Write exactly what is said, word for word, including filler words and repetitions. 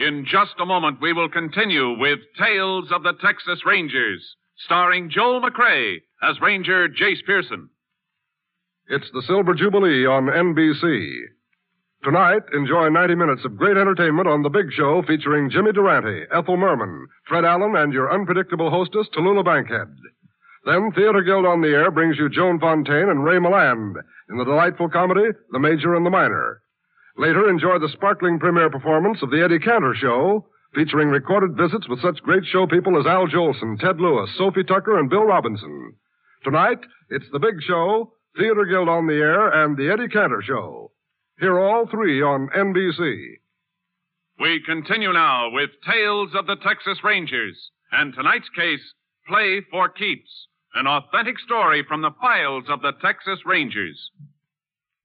In just a moment, we will continue with Tales of the Texas Rangers, starring Joel McCrea as Ranger Jace Pearson. It's the Silver Jubilee on N B C. Tonight, enjoy ninety minutes of great entertainment on The Big Show featuring Jimmy Durante, Ethel Merman, Fred Allen, and your unpredictable hostess, Tallulah Bankhead. Then Theater Guild on the Air brings you Joan Fontaine and Ray Milland in the delightful comedy, The Major and the Minor. Later, enjoy the sparkling premiere performance of The Eddie Cantor Show, featuring recorded visits with such great show people as Al Jolson, Ted Lewis, Sophie Tucker, and Bill Robinson. Tonight, it's The Big Show, Theater Guild on the Air, and The Eddie Cantor Show. Hear all three on N B C. We continue now with Tales of the Texas Rangers, and tonight's case, Play for Keeps, an authentic story from the files of the Texas Rangers.